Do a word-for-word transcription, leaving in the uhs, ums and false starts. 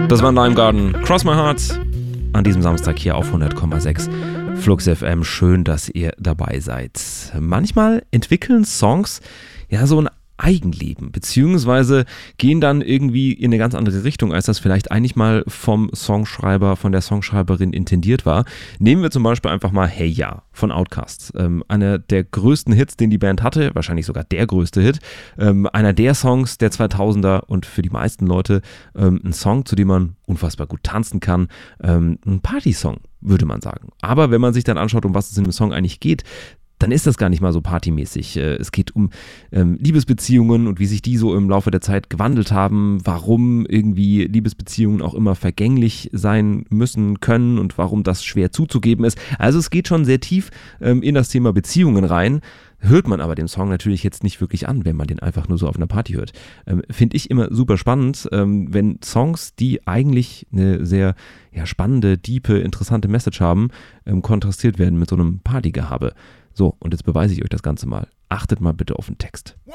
Das war Lime Garden, Cross My Heart, an diesem Samstag hier auf hundert Komma sechs Flux F M. Schön, dass ihr dabei seid. Manchmal entwickeln Songs ja so ein Eigenleben, beziehungsweise gehen dann irgendwie in eine ganz andere Richtung, als das vielleicht eigentlich mal vom Songschreiber, von der Songschreiberin intendiert war. Nehmen wir zum Beispiel einfach mal Hey Ya von Outkast. Ähm, einer der größten Hits, den die Band hatte, wahrscheinlich sogar der größte Hit. Ähm, einer der Songs der zweitausender und für die meisten Leute ähm, ein Song, zu dem man unfassbar gut tanzen kann. Ähm, ein Partysong, würde man sagen. Aber wenn man sich dann anschaut, um was es in dem Song eigentlich geht, dann ist das gar nicht mal so partymäßig. Es geht um ähm, Liebesbeziehungen und wie sich die so im Laufe der Zeit gewandelt haben, warum irgendwie Liebesbeziehungen auch immer vergänglich sein müssen können und warum das schwer zuzugeben ist. Also es geht schon sehr tief ähm, in das Thema Beziehungen rein. Hört man aber den Song natürlich jetzt nicht wirklich an, wenn man den einfach nur so auf einer Party hört. Ähm, Finde ich immer super spannend, ähm, wenn Songs, die eigentlich eine sehr ja, spannende, diepe, interessante Message haben, ähm, kontrastiert werden mit so einem Partygehabe. So, und jetzt beweise ich euch das Ganze mal. Achtet mal bitte auf den Text.